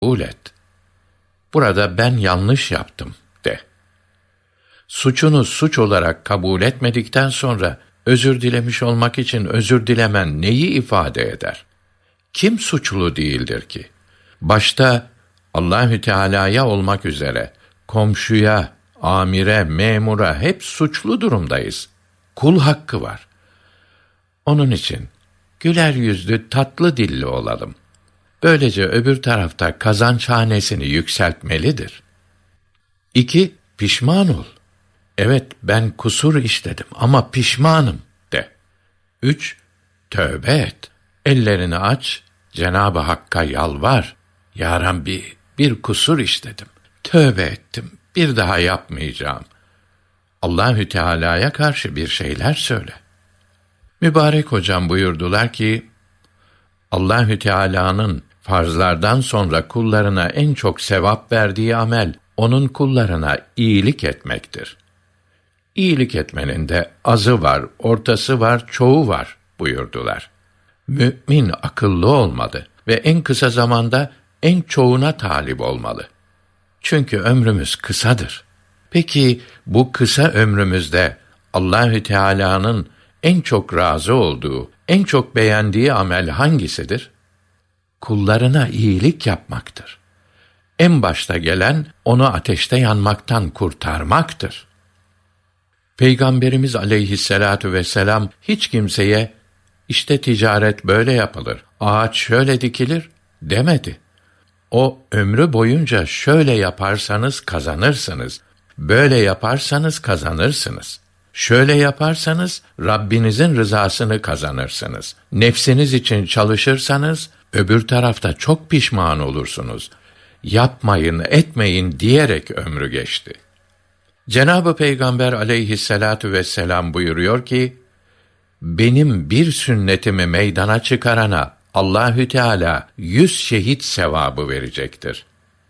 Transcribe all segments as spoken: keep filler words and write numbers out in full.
kabul et. Burada ben yanlış yaptım de. Suçunu suç olarak kabul etmedikten sonra özür dilemiş olmak için özür dilemen neyi ifade eder? Kim suçlu değildir ki? Başta Allahü Teala'ya olmak üzere komşuya, amire, memura hep suçlu durumdayız. Kul hakkı var. Onun için güler yüzlü, tatlı dilli olalım. Böylece öbür tarafta kazançhanesini yükseltmelidir. İki, pişman ol. Evet, ben kusur işledim ama pişmanım de. Üç, tövbe et. Ellerini aç, Cenab-ı Hakk'a yalvar. Ya Rabbi, bir kusur işledim. Tövbe ettim, bir daha yapmayacağım. Allahü Teala'ya karşı bir şeyler söyle. Mübarek hocam buyurdular ki, Allahü Teala'nın farzlardan sonra kullarına en çok sevap verdiği amel, onun kullarına iyilik etmektir. İyilik etmenin de azı var, ortası var, çoğu var buyurdular. Mü'min akıllı olmalı ve en kısa zamanda en çoğuna talip olmalı. Çünkü ömrümüz kısadır. Peki bu kısa ömrümüzde Allahü Teala'nın en çok razı olduğu, en çok beğendiği amel hangisidir? Kullarına iyilik yapmaktır. En başta gelen onu ateşte yanmaktan kurtarmaktır. Peygamberimiz aleyhisselatu vesselam hiç kimseye işte ticaret böyle yapılır, ağaç şöyle dikilir demedi. O ömrü boyunca şöyle yaparsanız kazanırsınız, böyle yaparsanız kazanırsınız. Şöyle yaparsanız Rabbinizin rızasını kazanırsınız. Nefsiniz için çalışırsanız öbür tarafta çok pişman olursunuz. Yapmayın, etmeyin diyerek ömrü geçti. Cenab-ı Peygamber aleyhisselatu vesselam buyuruyor ki, benim bir sünnetimi meydana çıkarana Allahü Teala yüz şehit sevabı verecektir.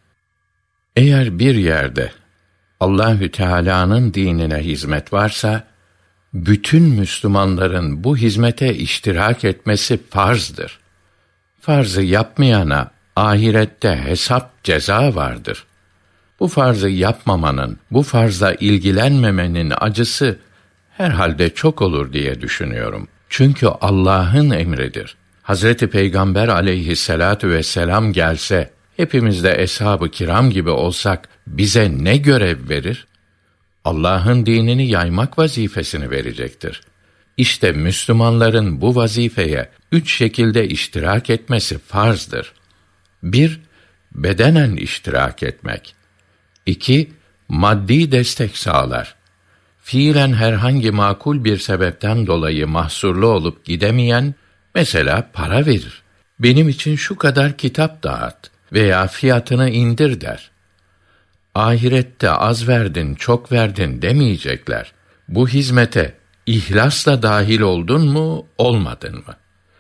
Eğer bir yerde Allahü Teala'nın dinine hizmet varsa, bütün Müslümanların bu hizmete iştirak etmesi farzdır. Farzı yapmayana ahirette hesap ceza vardır. Bu farzı yapmamanın, bu farzla ilgilenmemenin acısı herhalde çok olur diye düşünüyorum. Çünkü Allah'ın emridir. Hazreti Peygamber aleyhisselatu vesselam gelse, hepimiz de eshab-ı kiram gibi olsak bize ne görev verir? Allah'ın dinini yaymak vazifesini verecektir. İşte Müslümanların bu vazifeye üç şekilde iştirak etmesi farzdır. Bir, bedenen iştirak etmek. İki, maddi destek sağlar. Fiilen herhangi makul bir sebepten dolayı mahsurlu olup gidemeyen, mesela para verir. Benim için şu kadar kitap dağıt veya fiyatını indir der. Ahirette az verdin, çok verdin demeyecekler. Bu hizmete ihlasla dahil oldun mu, olmadın mı?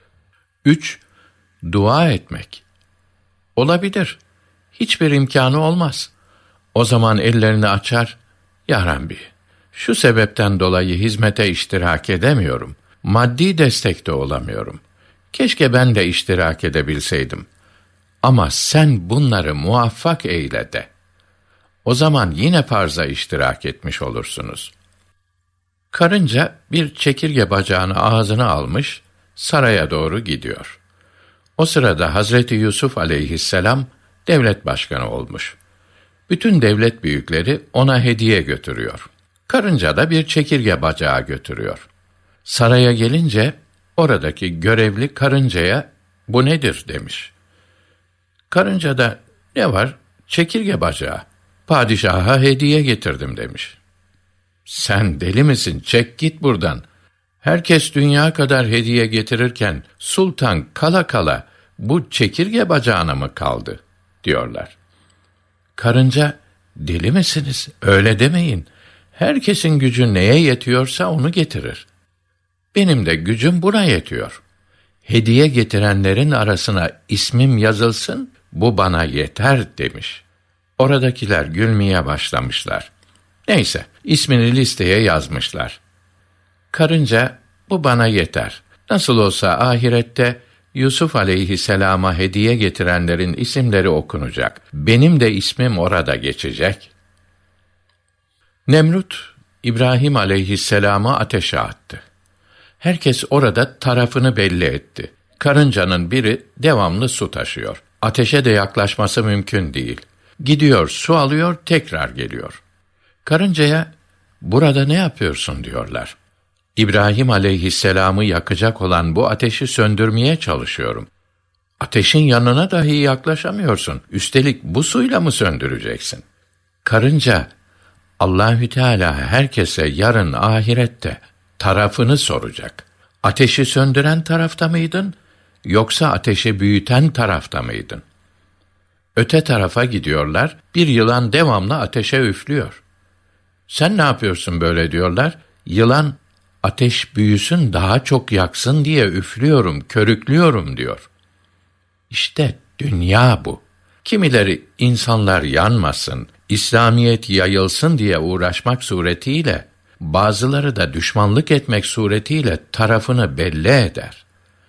Üç, dua etmek. Olabilir. Hiçbir imkânı olmaz. O zaman ellerini açar, Ya Rabbi, şu sebepten dolayı hizmete iştirak edemiyorum. Maddi destek de olamıyorum. Keşke ben de iştirak edebilseydim. Ama sen bunları muvaffak eyle de. O zaman yine farza iştirak etmiş olursunuz. Karınca bir çekirge bacağını ağzına almış, saraya doğru gidiyor. O sırada Hazreti Yusuf aleyhisselam devlet başkanı olmuş. Bütün devlet büyükleri ona hediye götürüyor. Karınca da bir çekirge bacağı götürüyor. Saraya gelince oradaki görevli karıncaya bu nedir demiş. Karınca da ne var? Çekirge bacağı. Padişaha hediye getirdim demiş. Sen deli misin? Çek git buradan. Herkes dünya kadar hediye getirirken sultan kala kala bu çekirge bacağına mı kaldı diyorlar. Karınca, deli misiniz? Öyle demeyin. Herkesin gücü neye yetiyorsa onu getirir. Benim de gücüm buna yetiyor. Hediye getirenlerin arasına ismim yazılsın, bu bana yeter demiş. Oradakiler gülmeye başlamışlar. Neyse, ismini listeye yazmışlar. Karınca, bu bana yeter. Nasıl olsa ahirette Yusuf aleyhisselama hediye getirenlerin isimleri okunacak. Benim de ismim orada geçecek. Nemrut, İbrahim aleyhisselamı ateşe attı. Herkes orada tarafını belli etti. Karıncanın biri devamlı su taşıyor. Ateşe de yaklaşması mümkün değil. Gidiyor, su alıyor, tekrar geliyor. Karıncaya, burada ne yapıyorsun diyorlar. İbrahim aleyhisselamı yakacak olan bu ateşi söndürmeye çalışıyorum. Ateşin yanına dahi yaklaşamıyorsun. Üstelik bu suyla mı söndüreceksin? Karınca, Allahü Teala herkese yarın ahirette tarafını soracak. Ateşi söndüren tarafta mıydın, yoksa ateşi büyüten tarafta mıydın? Öte tarafa gidiyorlar, bir yılan devamlı ateşe üflüyor. Sen ne yapıyorsun böyle diyorlar. Yılan, ateş büyüsün, daha çok yaksın diye üflüyorum, körüklüyorum diyor. İşte dünya bu. Kimileri insanlar yanmasın, İslamiyet yayılsın diye uğraşmak suretiyle, bazıları da düşmanlık etmek suretiyle tarafını belli eder.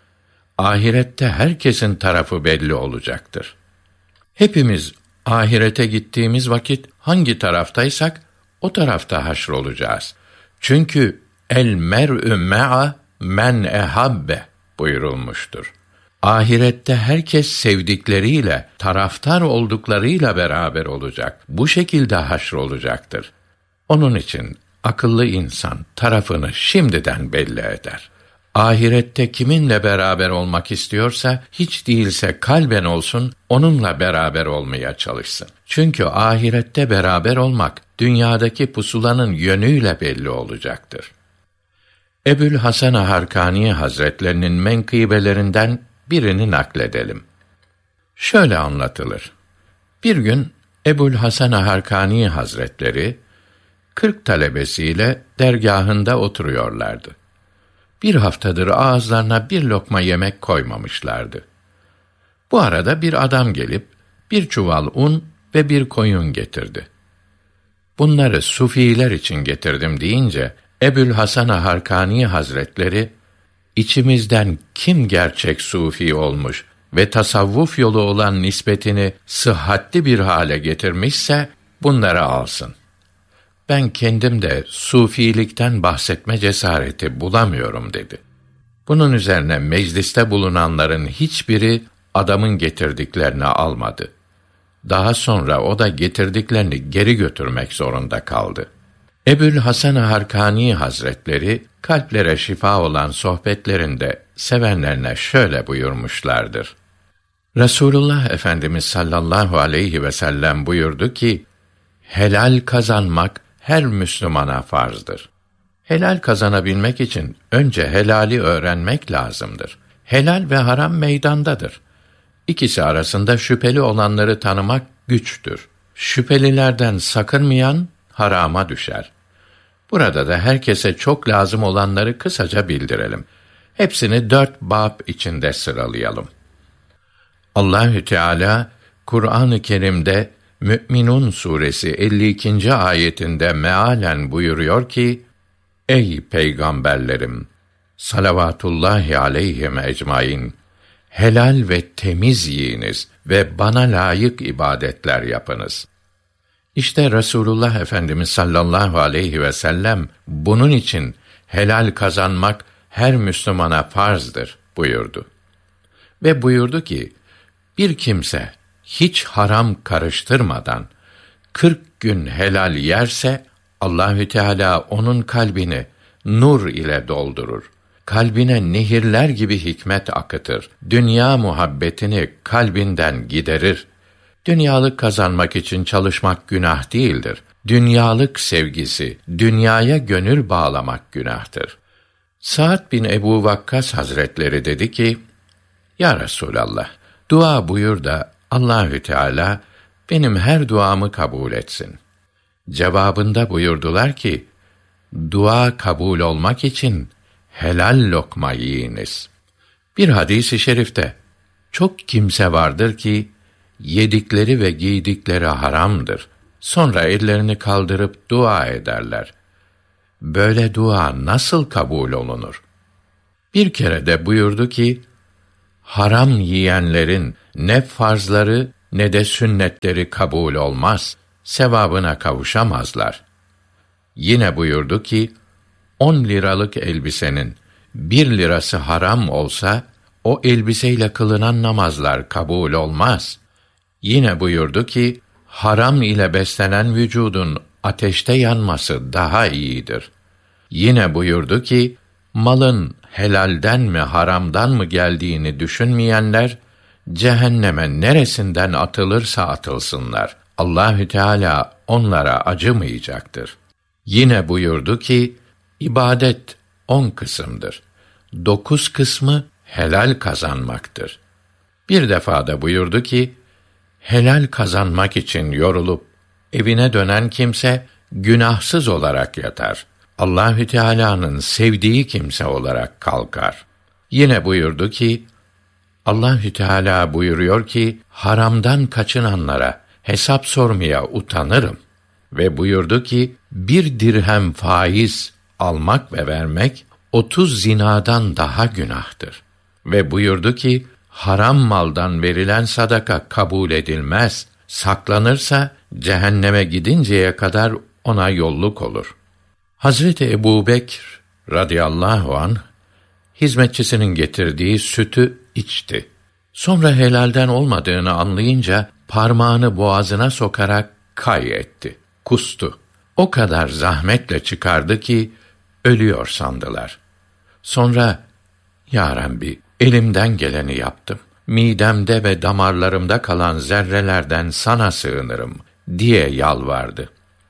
Ahirette herkesin tarafı belli olacaktır. Hepimiz ahirete gittiğimiz vakit hangi taraftaysak o tarafta haşrolacağız. Çünkü el mer'ü me'a men ehabbe buyurulmuştur. Ahirette herkes sevdikleriyle, taraftar olduklarıyla beraber olacak. Bu şekilde haşrolacaktır. Onun için akıllı insan tarafını şimdiden belli eder. Ahirette kiminle beraber olmak istiyorsa, hiç değilse kalben olsun, onunla beraber olmaya çalışsın. Çünkü ahirette beraber olmak, dünyadaki pusulanın yönüyle belli olacaktır. Ebul Hasan Harkani Hazretlerinin menkıbelerinden birini nakledelim. Şöyle anlatılır. Bir gün Ebul Hasan Harkani Hazretleri, kırk talebesiyle dergahında oturuyorlardı. Bir haftadır ağızlarına bir lokma yemek koymamışlardı. Bu arada bir adam gelip, bir çuval un ve bir koyun getirdi. Bunları sufiler için getirdim deyince, Ebul Hasan Harkani Hazretleri, İçimizden kim gerçek sufi olmuş ve tasavvuf yolu olan nispetini sıhhatli bir hale getirmişse, bunları alsın. Ben kendim de sufilikten bahsetme cesareti bulamıyorum dedi. Bunun üzerine mecliste bulunanların hiçbiri adamın getirdiklerini almadı. Daha sonra o da getirdiklerini geri götürmek zorunda kaldı. Ebul Hasan Harkani Hazretleri, kalplere şifa olan sohbetlerinde sevenlerine şöyle buyurmuşlardır. Resulullah Efendimiz sallallahu aleyhi ve sellem buyurdu ki, helal kazanmak her Müslümana farzdır. Helal kazanabilmek için önce helali öğrenmek lazımdır. Helal ve haram meydandadır. İkisi arasında şüpheli olanları tanımak güçtür. Şüphelilerden sakınmayan harama düşer. Burada da herkese çok lazım olanları kısaca bildirelim. Hepsini dört bab içinde sıralayalım. Allahü Teala Kur'an-ı Kerim'de Mü'minun suresi elli ikinci ayetinde mealen buyuruyor ki: Ey peygamberlerim, salavatullahi aleyhim ecmaîn, helal ve temiz yiyiniz ve bana layık ibadetler yapınız. İşte Resulullah Efendimiz sallallahu aleyhi ve sellem bunun için helal kazanmak her Müslümana farzdır buyurdu. Ve buyurdu ki, bir kimse hiç haram karıştırmadan kırk gün helal yerse, Allahü Teala onun kalbini nur ile doldurur. Kalbine nehirler gibi hikmet akıtır. Dünya muhabbetini kalbinden giderir. Dünyalık kazanmak için çalışmak günah değildir. Dünyalık sevgisi, dünyaya gönül bağlamak günahtır. Sa'd bin Ebu Vakkas Hazretleri dedi ki, Ya Resulallah, dua buyur da Allahü Teala benim her duamı kabul etsin. Cevabında buyurdular ki, dua kabul olmak için helal lokma yiyiniz. Bir hadis-i şerifte, çok kimse vardır ki, yedikleri ve giydikleri haramdır. Sonra ellerini kaldırıp dua ederler. Böyle dua nasıl kabul olunur? Bir kere de buyurdu ki, haram yiyenlerin ne farzları ne de sünnetleri kabul olmaz, sevabına kavuşamazlar. Yine buyurdu ki, on liralık elbisenin bir lirası haram olsa, o elbiseyle kılınan namazlar kabul olmaz. Yine buyurdu ki, haram ile beslenen vücudun ateşte yanması daha iyidir. Yine buyurdu ki, malın helalden mi haramdan mı geldiğini düşünmeyenler, cehenneme neresinden atılırsa atılsınlar, Allahü Teala onlara acımayacaktır. Yine buyurdu ki, ibadet on kısımdır. Dokuz kısmı helal kazanmaktır. Bir defada buyurdu ki, helal kazanmak için yorulup evine dönen kimse günahsız olarak yatar. Allahü Teala'nın sevdiği kimse olarak kalkar. Yine buyurdu ki, Allahü Teala buyuruyor ki, haramdan kaçınanlara hesap sormaya utanırım. Ve buyurdu ki, bir dirhem faiz almak ve vermek otuz zinadan daha günahtır. Ve buyurdu ki, haram maldan verilen sadaka kabul edilmez. Saklanırsa cehenneme gidinceye kadar ona yolluk olur. Hazreti Ebubekr radıyallahu anh hizmetçisinin getirdiği sütü içti. Sonra helalden olmadığını anlayınca parmağını boğazına sokarak kay etti. Kustu. O kadar zahmetle çıkardı ki ölüyor sandılar. Sonra, Ya Rabbi, elimden geleni yaptım. Midemde ve damarlarımda kalan zerrelerden sana sığınırım diye yalvardı.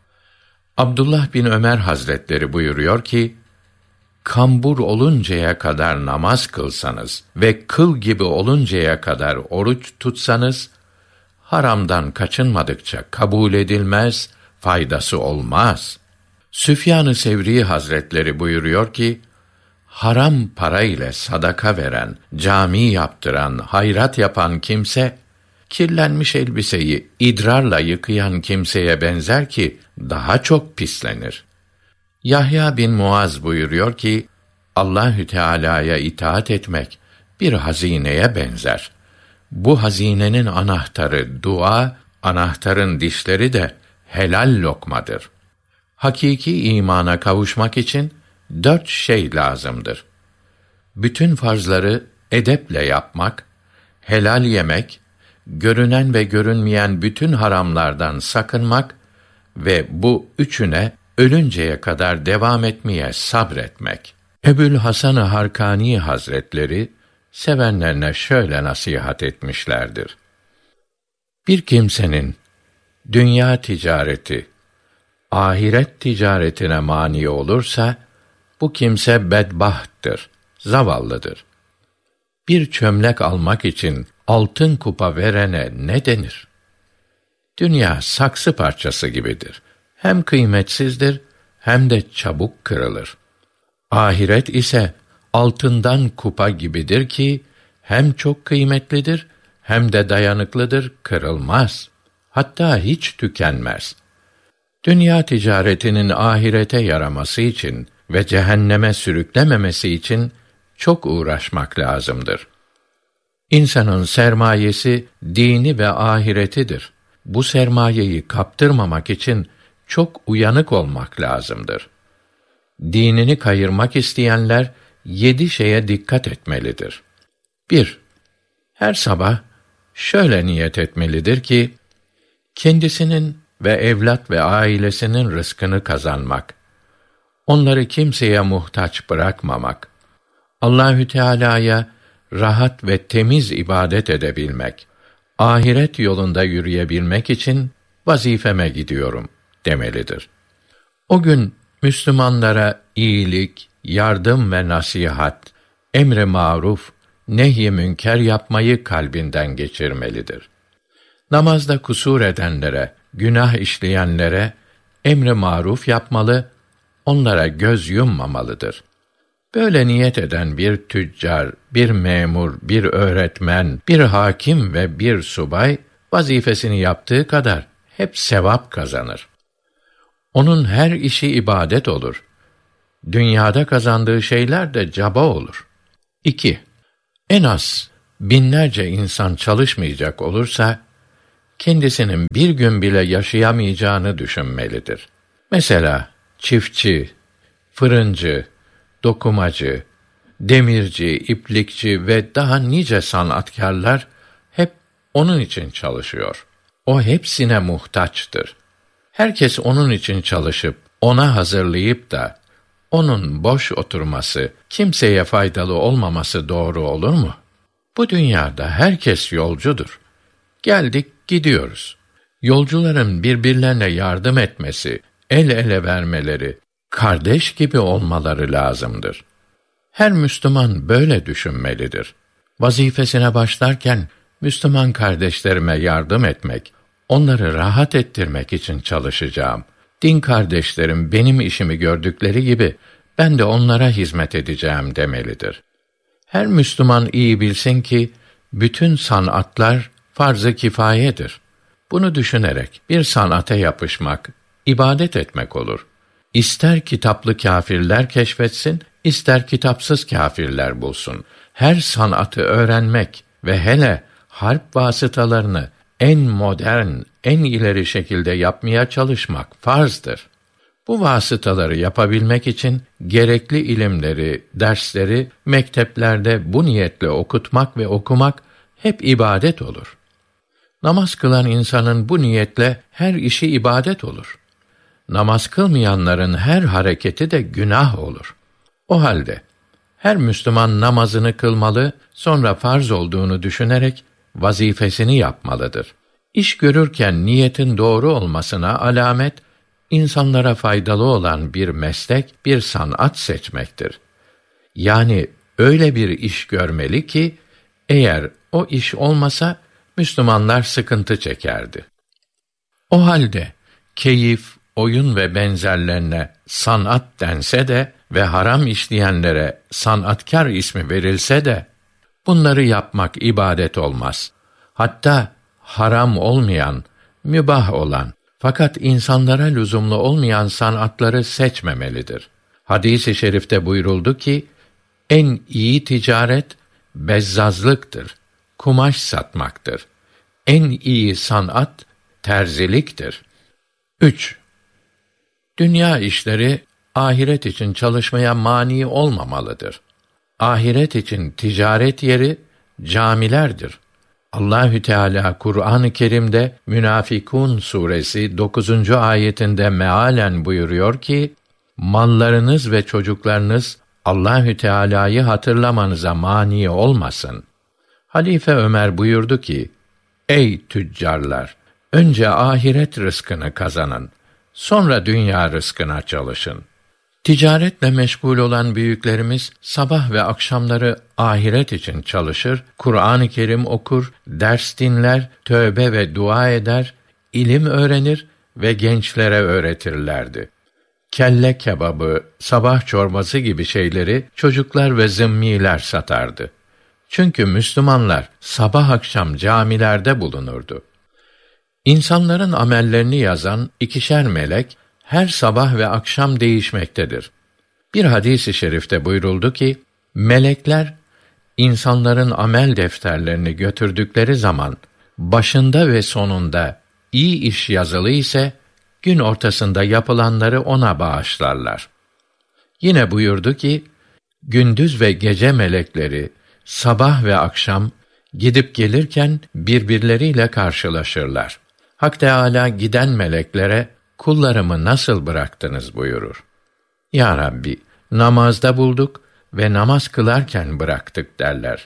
Abdullah bin Ömer Hazretleri buyuruyor ki, kambur oluncaya kadar namaz kılsanız ve kıl gibi oluncaya kadar oruç tutsanız, haramdan kaçınmadıkça kabul edilmez, faydası olmaz. Süfyan-ı Sevri Hazretleri buyuruyor ki, haram para ile sadaka veren, cami yaptıran, hayrat yapan kimse, kirlenmiş elbiseyi idrarla yıkayan kimseye benzer ki, daha çok pislenir. Yahya bin Muaz buyuruyor ki, Allahü Teala'ya itaat etmek bir hazineye benzer. Bu hazinenin anahtarı dua, anahtarın dişleri de helal lokmadır. Hakiki imana kavuşmak için dört şey lazımdır. Bütün farzları edeple yapmak, helal yemek, görünen ve görünmeyen bütün haramlardan sakınmak ve bu üçüne ölünceye kadar devam etmeye sabretmek. Ebul Hasan-ı Harkani Hazretleri sevenlerine şöyle nasihat etmişlerdir. Bir kimsenin dünya ticareti ahiret ticaretine mani olursa, bu kimse bedbahttır, zavallıdır. Bir çömlek almak için altın kupa verene ne denir? Dünya saksı parçası gibidir. Hem kıymetsizdir, hem de çabuk kırılır. Ahiret ise altından kupa gibidir ki, hem çok kıymetlidir, hem de dayanıklıdır, kırılmaz. Hatta hiç tükenmez. Dünya ticaretinin ahirete yaraması için ve cehenneme sürüklememesi için çok uğraşmak lazımdır. İnsanın sermayesi dini ve ahiretidir. Bu sermayeyi kaptırmamak için çok uyanık olmak lazımdır. Dinini kayırmak isteyenler yedi şeye dikkat etmelidir. Bir, her sabah şöyle niyet etmelidir ki, kendisinin ve evlat ve ailesinin rızkını kazanmak, onları kimseye muhtaç bırakmamak, Allahü Teala'ya rahat ve temiz ibadet edebilmek, ahiret yolunda yürüyebilmek için vazifeme gidiyorum demelidir. O gün Müslümanlara iyilik, yardım ve nasihat, emr-i maruf, nehy-i münker yapmayı kalbinden geçirmelidir. Namazda kusur edenlere, günah işleyenlere emr-i maruf yapmalı, onlara göz yummamalıdır. Böyle niyet eden bir tüccar, bir memur, bir öğretmen, bir hakim ve bir subay, vazifesini yaptığı kadar hep sevap kazanır. Onun her işi ibadet olur. Dünyada kazandığı şeyler de caba olur. İki, en az binlerce insan çalışmayacak olursa, kendisinin bir gün bile yaşayamayacağını düşünmelidir. Mesela çiftçi, fırıncı, dokumacı, demirci, iplikçi ve daha nice sanatkarlar hep onun için çalışıyor. O hepsine muhtaçtır. Herkes onun için çalışıp, ona hazırlayıp da, onun boş oturması, kimseye faydalı olmaması doğru olur mu? Bu dünyada herkes yolcudur. Geldik, gidiyoruz. Yolcuların birbirlerine yardım etmesi, el ele vermeleri, kardeş gibi olmaları lazımdır. Her Müslüman böyle düşünmelidir. Vazifesine başlarken, Müslüman kardeşlerime yardım etmek, onları rahat ettirmek için çalışacağım. Din kardeşlerim benim işimi gördükleri gibi, ben de onlara hizmet edeceğim demelidir. Her Müslüman iyi bilsin ki, bütün sanatlar farz-ı kifayedir. Bunu düşünerek bir sanata yapışmak, ibadet etmek olur. İster kitaplı kâfirler keşfetsin, ister kitapsız kâfirler bulsun. Her sanatı öğrenmek ve hele harp vasıtalarını en modern, en ileri şekilde yapmaya çalışmak farzdır. Bu vasıtaları yapabilmek için gerekli ilimleri, dersleri mekteplerde bu niyetle okutmak ve okumak hep ibadet olur. Namaz kılan insanın bu niyetle her işi ibadet olur. Namaz kılmayanların her hareketi de günah olur. O halde her Müslüman namazını kılmalı, sonra farz olduğunu düşünerek vazifesini yapmalıdır. İş görürken niyetin doğru olmasına alamet, insanlara faydalı olan bir meslek, bir sanat seçmektir. Yani öyle bir iş görmeli ki, eğer o iş olmasa, Müslümanlar sıkıntı çekerdi. O halde, keyif, oyun ve benzerlerine sanat dense de ve haram işleyenlere sanatkar ismi verilse de, bunları yapmak ibadet olmaz. Hatta haram olmayan, mübah olan, fakat insanlara lüzumlu olmayan sanatları seçmemelidir. Hadis-i şerifte buyuruldu ki, en iyi ticaret bezzazlıktır, kumaş satmaktır. En iyi sanat terziliktir. üç. Dünya işleri ahiret için çalışmaya mani olmamalıdır. Ahiret için ticaret yeri camilerdir. Allahü Teala Kur'an-ı Kerim'de Münafikun suresi dokuzuncu ayetinde mealen buyuruyor ki, mallarınız ve çocuklarınız Allahü Teala'yı hatırlamanıza mani olmasın. Halife Ömer buyurdu ki, ey tüccarlar, önce ahiret rızkını kazanın, sonra dünya rızkına çalışın. Ticaretle meşgul olan büyüklerimiz sabah ve akşamları ahiret için çalışır, Kur'an-ı Kerim okur, ders dinler, tövbe ve dua eder, ilim öğrenir ve gençlere öğretirlerdi. Kelle kebabı, sabah çorbası gibi şeyleri çocuklar ve zımmiler satardı. Çünkü Müslümanlar sabah akşam camilerde bulunurdu. İnsanların amellerini yazan ikişer melek, her sabah ve akşam değişmektedir. Bir hadis-i şerifte buyuruldu ki, melekler, insanların amel defterlerini götürdükleri zaman, başında ve sonunda iyi iş yazılı ise, gün ortasında yapılanları ona bağışlarlar. Yine buyurdu ki, gündüz ve gece melekleri, sabah ve akşam, gidip gelirken birbirleriyle karşılaşırlar. Hak Teâlâ giden meleklere, kullarımı nasıl bıraktınız buyurur. Ya Rabbi, namazda bulduk ve namaz kılarken bıraktık derler.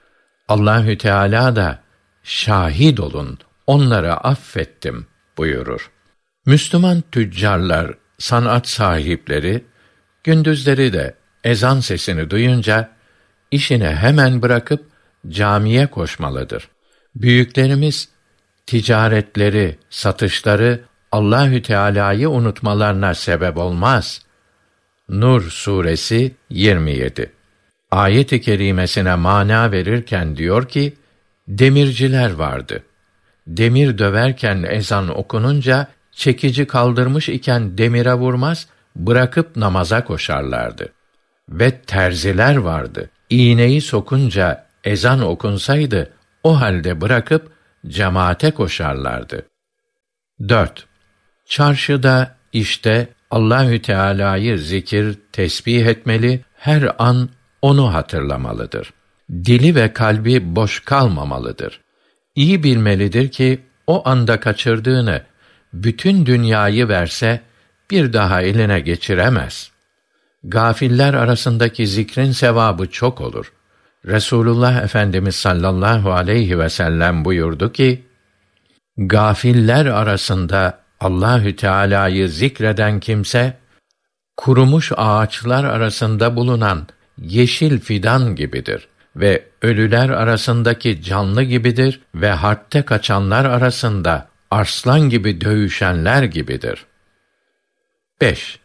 Allahü Teâlâ da, şahit olun, onları affettim buyurur. Müslüman tüccarlar, sanat sahipleri, gündüzleri de ezan sesini duyunca, işini hemen bırakıp camiye koşmalıdır. Büyüklerimiz, ticaretleri, satışları, Allahü Teala'yı unutmalarına sebep olmaz. Nur suresi yirmi yedi. Ayet-i kerimesine mana verirken diyor ki, demirciler vardı. Demir döverken ezan okununca, çekici kaldırmış iken demire vurmaz, bırakıp namaza koşarlardı. Ve terziler vardı. İğneyi sokunca ezan okunsaydı, o halde bırakıp cemaate koşarlardı. dört. Çarşıda, işte Allahü Teala'yı zikir, tesbih etmeli, her an onu hatırlamalıdır. Dili ve kalbi boş kalmamalıdır. İyi bilmelidir ki o anda kaçırdığını bütün dünyayı verse bir daha eline geçiremez. Gafiller arasındaki zikrin sevabı çok olur. Resulullah Efendimiz sallallahu aleyhi ve sellem buyurdu ki, gafiller arasında Allahü Teala'yı zikreden kimse, kurumuş ağaçlar arasında bulunan yeşil fidan gibidir ve ölüler arasındaki canlı gibidir ve harpte kaçanlar arasında arslan gibi dövüşenler gibidir. beş.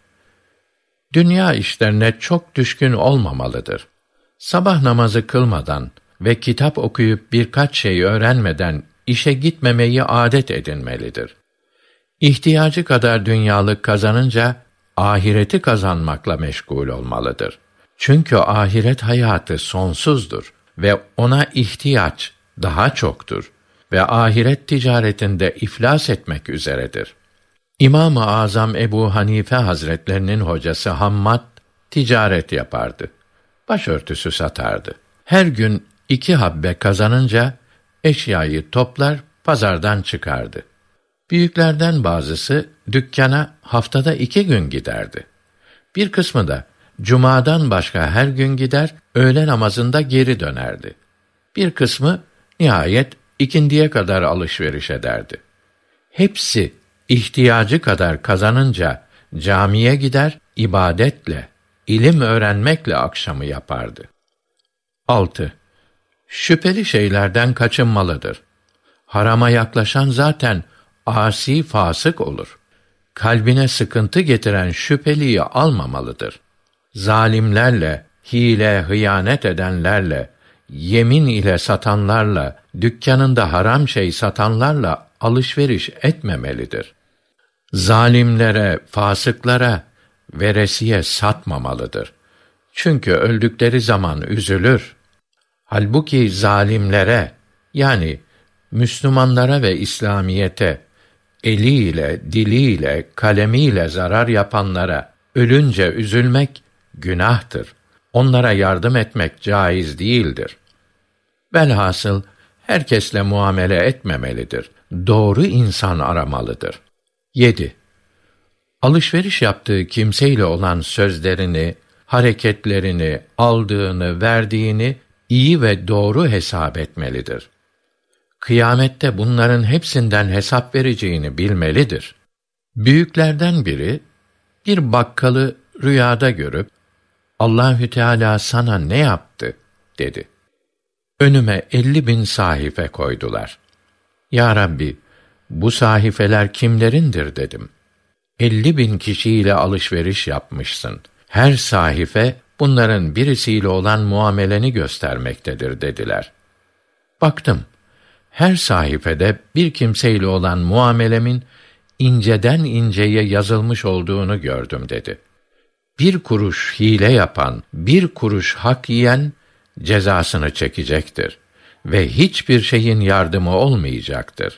Dünya işlerine çok düşkün olmamalıdır. Sabah namazı kılmadan ve kitap okuyup birkaç şey öğrenmeden işe gitmemeyi adet edinmelidir. İhtiyacı kadar dünyalık kazanınca ahireti kazanmakla meşgul olmalıdır. Çünkü ahiret hayatı sonsuzdur ve ona ihtiyaç daha çoktur ve ahiret ticaretinde iflas etmek üzeredir. İmam-ı Azam Ebu Hanife Hazretlerinin hocası Hammad ticaret yapardı. Başörtüsü satardı. Her gün iki habbe kazanınca eşyayı toplar, pazardan çıkardı. Büyüklerden bazısı dükkana haftada iki gün giderdi. Bir kısmı da cumadan başka her gün gider, öğle namazında geri dönerdi. Bir kısmı nihayet ikindiye kadar alışveriş ederdi. Hepsi ihtiyacı kadar kazanınca camiye gider, ibadetle, ilim öğrenmekle akşamı yapardı. altı. Şüpheli şeylerden kaçınmalıdır. Harama yaklaşan zaten asi fasık olur. Kalbine sıkıntı getiren şüpheliyi almamalıdır. Zalimlerle, hile, hıyanet edenlerle, yemin ile satanlarla, dükkanında haram şey satanlarla alışveriş etmemelidir. Zalimlere, fasıklara veresiye satmamalıdır. Çünkü öldükleri zaman üzülür. Halbuki zalimlere, yani Müslümanlara ve İslamiyete eliyle, diliyle, kalemiyle zarar yapanlara ölünce üzülmek günahtır. Onlara yardım etmek caiz değildir. Velhasıl herkesle muamele etmemelidir. Doğru insan aramalıdır. yedi. Alışveriş yaptığı kimseyle olan sözlerini, hareketlerini, aldığını, verdiğini iyi ve doğru hesap etmelidir. Kıyamette bunların hepsinden hesap vereceğini bilmelidir. Büyüklerden biri bir bakkalı rüyada görüp Allahü Teala sana ne yaptı dedi. Önüme elli bin sahife koydular. Ya Rabbi, bu sahifeler kimlerindir dedim. Elli bin kişiyle alışveriş yapmışsın. Her sahife bunların birisiyle olan muameleni göstermektedir dediler. Baktım, her sayfede bir kimseyle olan muamelemin inceden inceye yazılmış olduğunu gördüm dedi. Bir kuruş hile yapan, bir kuruş hak yiyen cezasını çekecektir ve hiçbir şeyin yardımı olmayacaktır.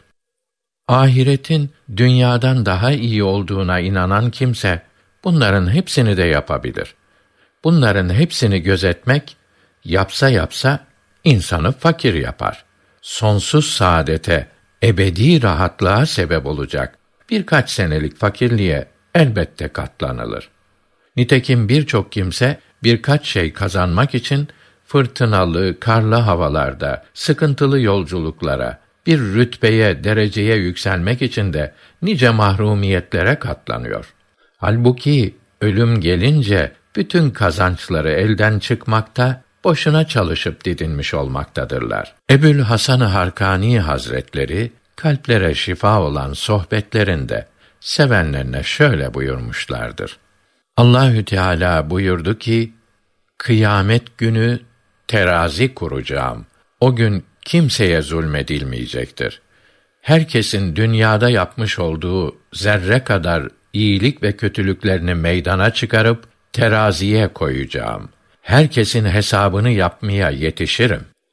Ahiretin dünyadan daha iyi olduğuna inanan kimse bunların hepsini de yapabilir. Bunların hepsini gözetmek, yapsa yapsa insanı fakir yapar. Sonsuz saadete, ebedi rahatlığa sebep olacak birkaç senelik fakirliğe elbette katlanılır. Nitekim birçok kimse birkaç şey kazanmak için fırtınalı, karlı havalarda, sıkıntılı yolculuklara, bir rütbeye, dereceye yükselmek için de nice mahrumiyetlere katlanıyor. Halbuki ölüm gelince bütün kazançları elden çıkmakta, boşuna çalışıp didinmiş olmaktadırlar. Ebul Hasan-ı Harkani Hazretleri, kalplere şifa olan sohbetlerinde sevenlerine şöyle buyurmuşlardır. Allahü Teala buyurdu ki, kıyamet günü terazi kuracağım. O gün kimseye zulmedilmeyecektir. Herkesin dünyada yapmış olduğu zerre kadar iyilik ve kötülüklerini meydana çıkarıp teraziye koyacağım. Herkesin hesabını yapmaya yetişirim.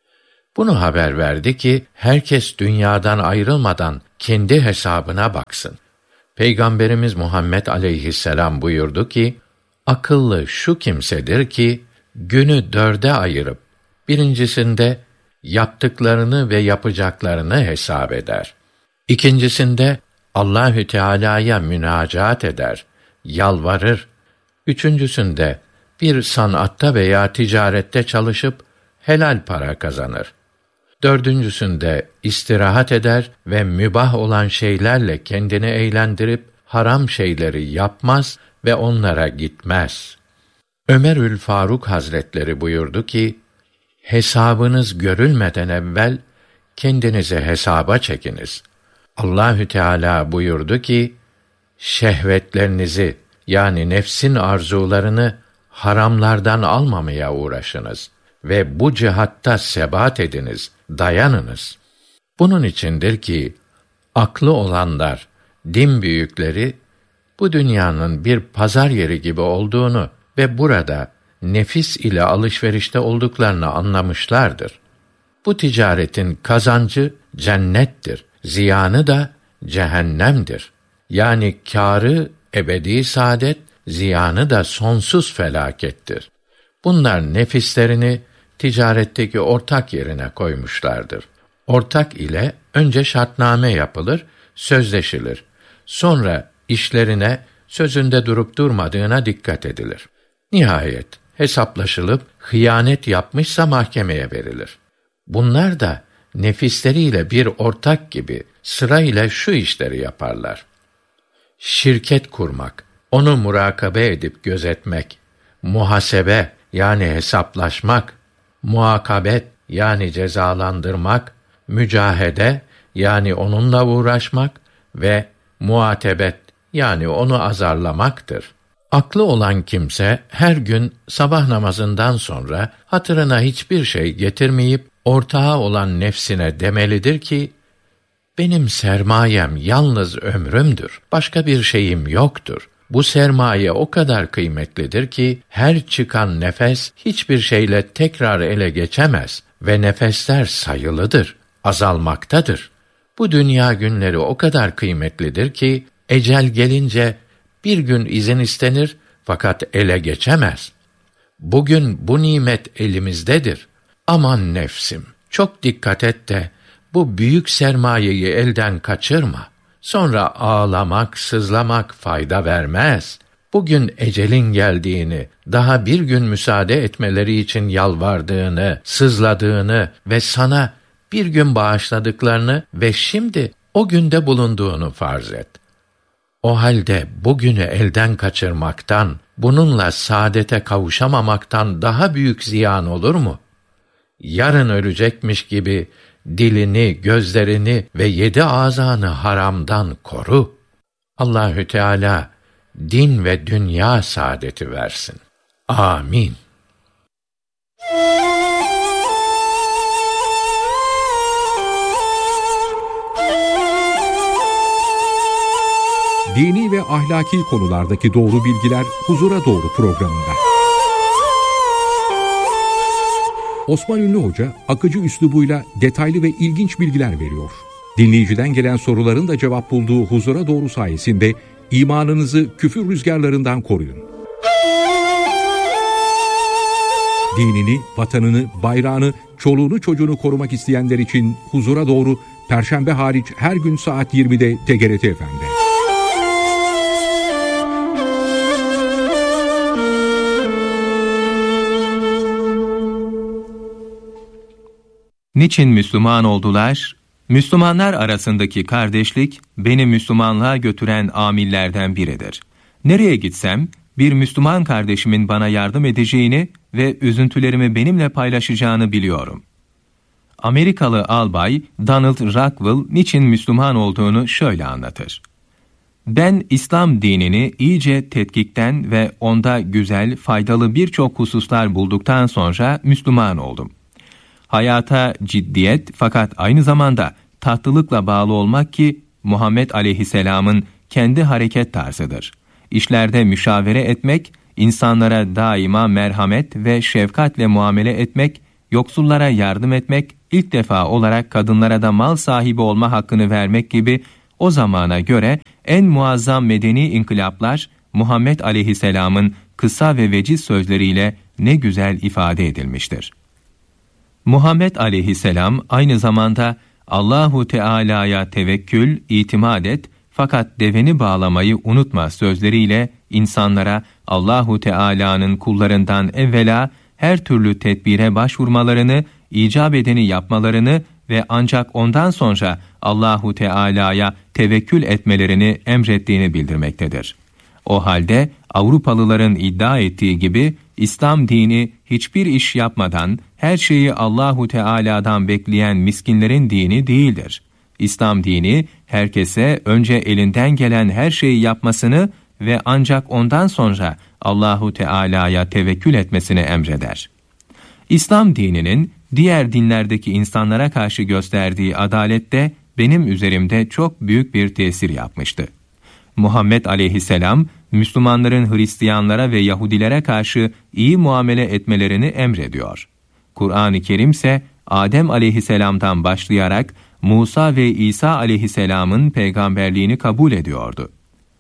Bunu haber verdi ki herkes dünyadan ayrılmadan kendi hesabına baksın. Peygamberimiz Muhammed aleyhisselam buyurdu ki, akıllı şu kimsedir ki günü dörde ayırıp birincisinde yaptıklarını ve yapacaklarını hesap eder. İkincisinde Allahü Teala'ya münacaat eder, yalvarır. Üçüncüsünde bir sanatta veya ticarette çalışıp helal para kazanır. Dördüncüsünde istirahat eder ve mübah olan şeylerle kendini eğlendirip haram şeyleri yapmaz ve onlara gitmez. Ömerül Faruk Hazretleri buyurdu ki, hesabınız görülmeden evvel kendinizi hesaba çekiniz. Allahü Teala buyurdu ki, şehvetlerinizi yani nefsin arzularını haramlardan almamaya uğraşınız ve bu cihatta sebat ediniz, dayanınız. Bunun içindir ki aklı olanlar, din büyükleri bu dünyanın bir pazar yeri gibi olduğunu ve burada nefis ile alışverişte olduklarını anlamışlardır. Bu ticaretin kazancı cennettir, ziyanı da cehennemdir. Yani kârı ebedi saadet, ziyanı da sonsuz felakettir. Bunlar nefislerini ticaretteki ortak yerine koymuşlardır. Ortak ile önce şartname yapılır, sözleşilir. Sonra işlerine, sözünde durup durmadığına dikkat edilir. Nihayet hesaplaşılıp hıyanet yapmışsa mahkemeye verilir. Bunlar da nefisleriyle bir ortak gibi sırayla şu işleri yaparlar. Şirket kurmak, onu murakabe edip gözetmek, muhasebe yani hesaplaşmak, muakabet yani cezalandırmak, mücahede yani onunla uğraşmak ve muatebet yani onu azarlamaktır. Aklı olan kimse her gün sabah namazından sonra hatırına hiçbir şey getirmeyip ortağı olan nefsine demelidir ki, benim sermayem yalnız ömrümdür, başka bir şeyim yoktur. Bu sermaye o kadar kıymetlidir ki her çıkan nefes hiçbir şeyle tekrar ele geçemez ve nefesler sayılıdır, azalmaktadır. Bu dünya günleri o kadar kıymetlidir ki ecel gelince bir gün izin istenir fakat ele geçemez. Bugün bu nimet elimizdedir. Aman nefsim, çok dikkat et de bu büyük sermayeyi elden kaçırma. Sonra ağlamak, sızlamak fayda vermez. Bugün ecelin geldiğini, daha bir gün müsaade etmeleri için yalvardığını, sızladığını ve sana bir gün bağışladıklarını ve şimdi o günde bulunduğunu farz et. O halde bugünü elden kaçırmaktan, bununla saadete kavuşamamaktan daha büyük ziyan olur mu? Yarın ölecekmiş gibi dilini, gözlerini ve yedi ağzanı haramdan koru. Allahü Teala din ve dünya saadeti versin. Amin. Dini ve ahlaki konulardaki doğru bilgiler Huzura Doğru programında. Osman Ünlü Hoca akıcı üslubuyla detaylı ve ilginç bilgiler veriyor. Dinleyiciden gelen soruların da cevap bulduğu Huzura Doğru sayesinde imanınızı küfür rüzgarlarından koruyun. Dinini, vatanını, bayrağını, çoluğunu çocuğunu korumak isteyenler için Huzura Doğru Perşembe hariç her gün saat yirmide T G R T Fm'de. Niçin Müslüman oldular? Müslümanlar arasındaki kardeşlik, beni Müslümanlığa götüren amillerden biridir. Nereye gitsem, bir Müslüman kardeşimin bana yardım edeceğini ve üzüntülerimi benimle paylaşacağını biliyorum. Amerikalı albay Donald Rockwell, niçin Müslüman olduğunu şöyle anlatır. Ben İslam dinini iyice tetkikten ve onda güzel, faydalı birçok hususlar bulduktan sonra Müslüman oldum. Hayata ciddiyet fakat aynı zamanda tatlılıkla bağlı olmak ki Muhammed Aleyhisselam'ın kendi hareket tarzıdır. İşlerde müşavere etmek, insanlara daima merhamet ve şefkatle muamele etmek yoksullara yardım etmek, ilk defa olarak kadınlara da mal sahibi olma hakkını vermek gibi o zamana göre en muazzam medeni inkılaplar Muhammed Aleyhisselam'ın kısa ve veciz sözleriyle ne güzel ifade edilmiştir. Muhammed Aleyhisselam aynı zamanda Allahu Teala'ya tevekkül, itimat et fakat deveni bağlamayı unutma sözleriyle insanlara Allahu Teala'nın kullarından evvela her türlü tedbire başvurmalarını, icap edeni yapmalarını ve ancak ondan sonra Allahu Teala'ya tevekkül etmelerini emrettiğini bildirmektedir. O halde Avrupalıların iddia ettiği gibi İslam dini hiçbir iş yapmadan her şeyi Allahu Teala'dan bekleyen miskinlerin dini değildir. İslam dini herkese önce elinden gelen her şeyi yapmasını ve ancak ondan sonra Allahu Teala'ya tevekkül etmesini emreder. İslam dininin diğer dinlerdeki insanlara karşı gösterdiği adalet de benim üzerimde çok büyük bir tesir yapmıştı. Muhammed Aleyhisselam, Müslümanların Hristiyanlara ve Yahudilere karşı iyi muamele etmelerini emrediyor. Kur'an-ı Kerim ise Adem Aleyhisselam'dan başlayarak Musa ve İsa Aleyhisselam'ın peygamberliğini kabul ediyordu.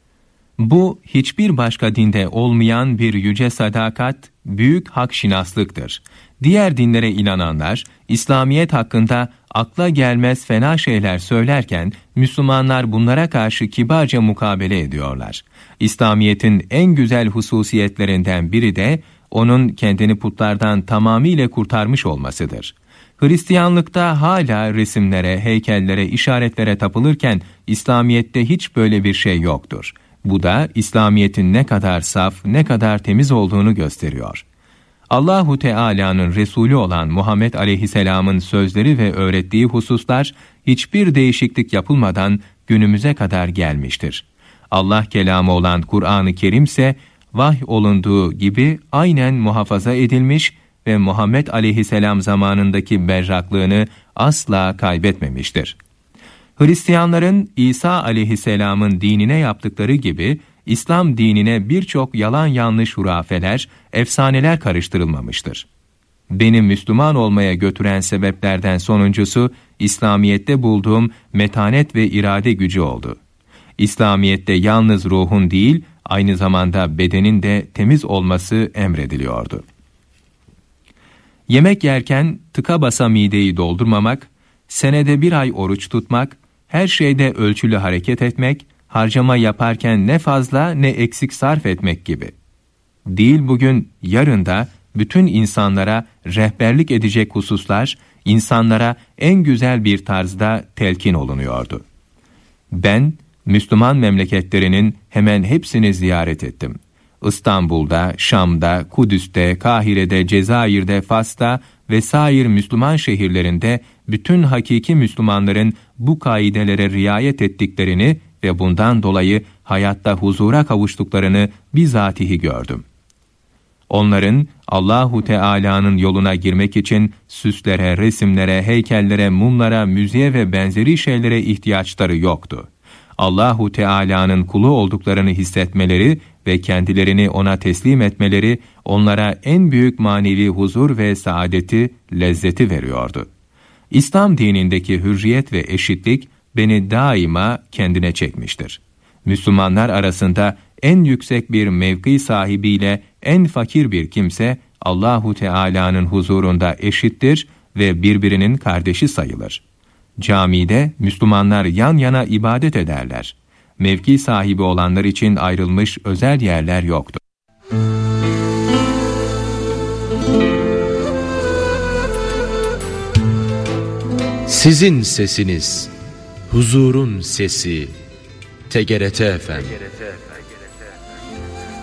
Bu, hiçbir başka dinde olmayan bir yüce sadakat, büyük hakşinaslıktır. Diğer dinlere inananlar, İslamiyet hakkında akla gelmez fena şeyler söylerken, Müslümanlar bunlara karşı kibarca mukabele ediyorlar. İslamiyet'in en güzel hususiyetlerinden biri de, onun kendini putlardan tamamıyla kurtarmış olmasıdır. Hristiyanlıkta hala resimlere, heykellere, işaretlere tapılırken, İslamiyet'te hiç böyle bir şey yoktur. Bu da İslamiyet'in ne kadar saf, ne kadar temiz olduğunu gösteriyor. Allahu Teala'nın Resulü olan Muhammed Aleyhisselam'ın sözleri ve öğrettiği hususlar hiçbir değişiklik yapılmadan günümüze kadar gelmiştir. Allah kelamı olan Kur'an-ı Kerim ise vahy olunduğu gibi aynen muhafaza edilmiş ve Muhammed Aleyhisselam zamanındaki berraklığını asla kaybetmemiştir. Hristiyanların İsa Aleyhisselam'ın dinine yaptıkları gibi İslam dinine birçok yalan yanlış hurafeler, efsaneler karıştırılmamıştır. Beni Müslüman olmaya götüren sebeplerden sonuncusu İslamiyet'te bulduğum metanet ve irade gücü oldu. İslamiyet'te yalnız ruhun değil, aynı zamanda bedenin de temiz olması emrediliyordu. Yemek yerken tıka basa mideyi doldurmamak, senede bir ay oruç tutmak, her şeyde ölçülü hareket etmek, harcama yaparken ne fazla ne eksik sarf etmek gibi. Değil bugün, yarın da bütün insanlara rehberlik edecek hususlar, insanlara en güzel bir tarzda telkin olunuyordu. Ben, Müslüman memleketlerinin hemen hepsini ziyaret ettim. İstanbul'da, Şam'da, Kudüs'te, Kahire'de, Cezayir'de, Fas'ta ve sair Müslüman şehirlerinde bütün hakiki Müslümanların bu kaidelere riayet ettiklerini ve bundan dolayı hayatta huzura kavuştuklarını bizatihi gördüm. Onların Allahu Teala'nın yoluna girmek için süslere, resimlere, heykellere, mumlara, müziğe ve benzeri şeylere ihtiyaçları yoktu. Allahu Teala'nın kulu olduklarını hissetmeleri ve kendilerini ona teslim etmeleri onlara en büyük manevi huzur ve saadeti, lezzeti veriyordu. İslam dinindeki hürriyet ve eşitlik beni daima kendine çekmiştir. Müslümanlar arasında en yüksek bir mevki sahibiyle en fakir bir kimse Allahu Teala'nın huzurunda eşittir ve birbirinin kardeşi sayılır. Camide Müslümanlar yan yana ibadet ederler. Mevki sahibi olanlar için ayrılmış özel yerler yoktur. Sizin sesiniz, huzurun sesi, T G R T Efendim.